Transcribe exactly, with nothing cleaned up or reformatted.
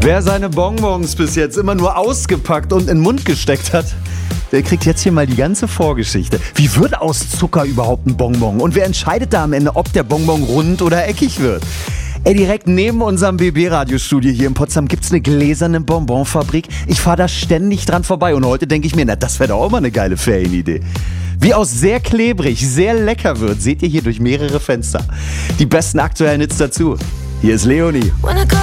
Wer seine Bonbons bis jetzt immer nur ausgepackt und in den Mund gesteckt hat, der kriegt jetzt hier mal die ganze Vorgeschichte. Wie wird aus Zucker überhaupt ein Bonbon? Und wer entscheidet da am Ende, ob der Bonbon rund oder eckig wird? Ey, direkt neben unserem B B-Radiostudio hier in Potsdam gibt's eine gläserne Bonbonfabrik. Ich fahre da ständig dran vorbei und heute denke ich mir, na, das wäre doch auch mal eine geile Ferienidee. Wie aus sehr klebrig, sehr lecker wird, seht ihr hier durch mehrere Fenster. Die besten aktuellen Hits dazu. Hier ist Leonie.